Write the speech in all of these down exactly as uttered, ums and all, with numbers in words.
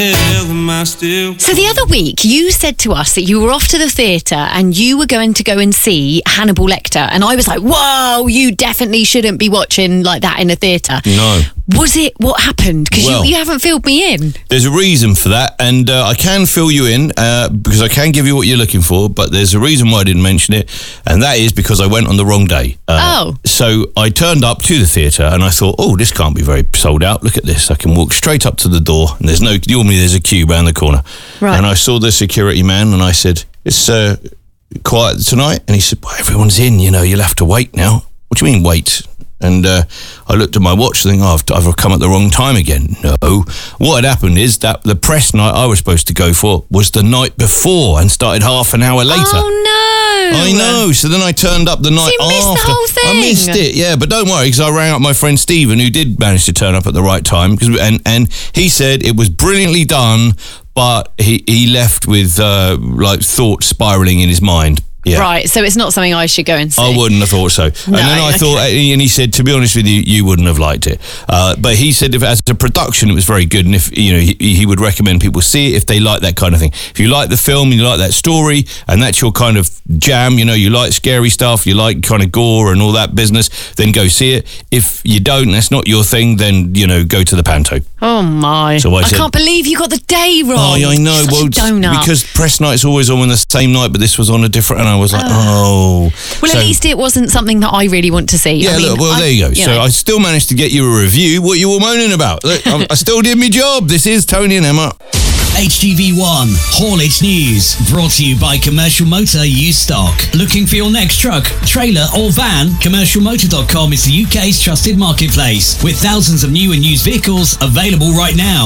am I still... So the other week, you said to us that you were off to the theatre and you were going to go and see Hannibal Lecter. And I was like, whoa, you definitely shouldn't be watching like that in a theatre. No. Was it what happened? Because Well, you, you haven't filled me in. There's a reason for that, and uh, I can fill you in uh, because I can give you what you're looking for, but there's a reason why I didn't mention it, and that is because I went on the wrong day. Uh, Oh. So I turned up to the theatre and I thought, oh, this can't be very sold out. Look at this. I can walk straight up to the door and there's no, normally there's a queue around the corner. Right. And I saw the security man and I said, it's uh, quiet tonight? And he said, well, everyone's in, you know, you'll have to wait now. What do you mean wait? And uh, I looked at my watch thinking, oh, I've, I've come at the wrong time again. No. What had happened is that the press night I was supposed to go for was the night before and started half an hour later. Oh, no. I know. So then I turned up the night So you missed the after. whole thing. I missed it, yeah. But don't worry, because I rang up my friend Stephen, who did manage to turn up at the right time, cause, and, and he said it was brilliantly done, but he, he left with uh, like thoughts spiralling in his mind. Yeah. Right, so it's not something I should go and see. I wouldn't have thought so. And No, then I okay. thought, and he said, to be honest with you, you wouldn't have liked it. Uh, but he said, if as a production, it was very good, and if you know, he, he would recommend people see it if they like that kind of thing. If you like the film, you like that story, and that's your kind of jam, you know, you like scary stuff, you like kind of gore and all that business, then go see it. If you don't, that's not your thing, then you know, go to the Panto. Oh my! So I I said- can't believe you got the day wrong. Oh, yeah, I know. Such Well, a donut. because press night's always on the same night, but this was on a different, and I was like, oh. Well, So- at least it wasn't something that I really want to see. Yeah, I mean, look, well, I- there you go. So know. I still managed to get you a review. What you were moaning about? Look, I, I still did my job. This is Tony and Emma. H G V one Haulage News, brought to you by Commercial Motor Used Stock. Looking for your next truck, trailer or van? commercial motor dot com is the U K's trusted marketplace with thousands of new and used vehicles available right now.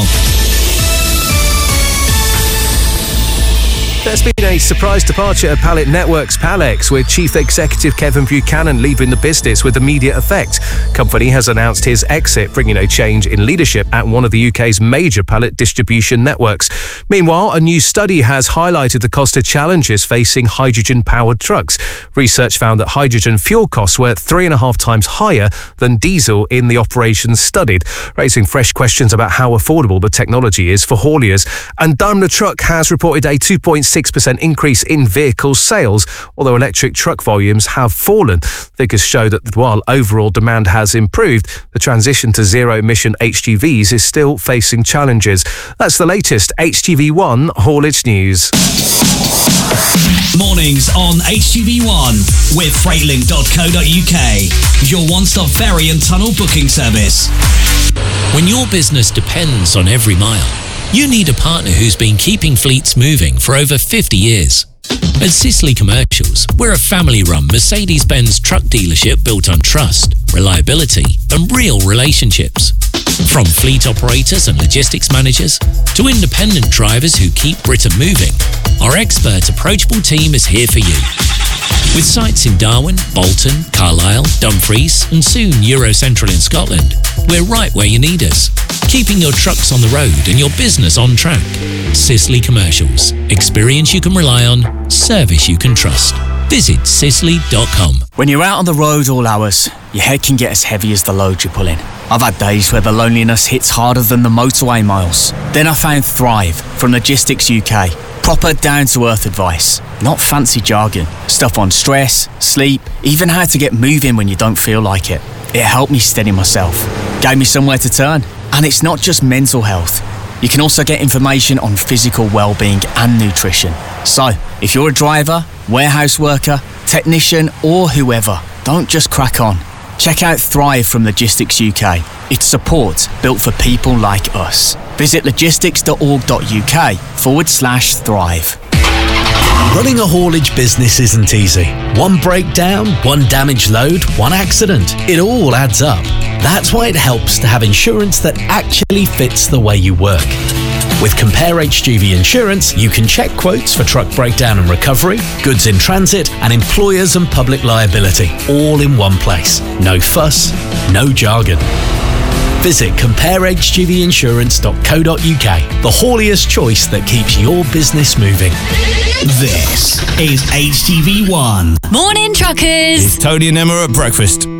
There's been a surprise departure at Pallet Networks Palex, with Chief Executive Kevin Buchanan leaving the business with immediate effect. Company has announced his exit, bringing a change in leadership at one of the U K's major pallet distribution networks. Meanwhile, a new study has highlighted the cost of challenges facing hydrogen-powered trucks. Research found that hydrogen fuel costs were three and a half times higher than diesel in the operations studied, raising fresh questions about how affordable the technology is for hauliers. And Daimler Truck has reported a two point six percent increase in vehicle sales, although electric truck volumes have fallen. Figures show that while overall demand has improved, the transition to zero-emission H G Vs is still facing challenges. That's the latest H G V one Haulage News. Mornings on H G V one with freightlink dot co dot U K, your one-stop ferry and tunnel booking service. When your business depends on every mile, you need a partner who's been keeping fleets moving for over fifty years. At Sisley Commercials, we're a family-run Mercedes-Benz truck dealership built on trust, reliability, and real relationships. From fleet operators and logistics managers to independent drivers who keep Britain moving, our expert, approachable team is here for you. With sites in Darwin, Bolton, Carlisle, Dumfries, and soon Eurocentral in Scotland, we're right where you need us, keeping your trucks on the road and your business on track. Sisley Commercials. Experience you can rely on, service you can trust. Visit sisley dot com. When you're out on the road all hours, your head can get as heavy as the load you're pulling. I've had days where the loneliness hits harder than the motorway miles. Then I found Thrive from Logistics U K. Proper down-to-earth advice, not fancy jargon. Stuff on stress, sleep, even how to get moving when you don't feel like it. It helped me steady myself, gave me somewhere to turn. And it's not just mental health. You can also get information on physical well-being and nutrition. So, if you're a driver, warehouse worker, technician, or whoever, don't just crack on. Check out Thrive from Logistics U K. It's support built for people like us. Visit logistics dot org dot U K forward slash thrive. Running a haulage business isn't easy. One breakdown, one damaged load, one accident. It all adds up. That's why it helps to have insurance that actually fits the way you work. With Compare H G V Insurance, you can check quotes for truck breakdown and recovery, goods in transit, and employers and public liability, all in one place. No fuss, no jargon. Visit compare h g v insurance dot co dot U K, the haulier's choice that keeps your business moving. This is H G V one. Morning, truckers. It's Tony and Emma at breakfast.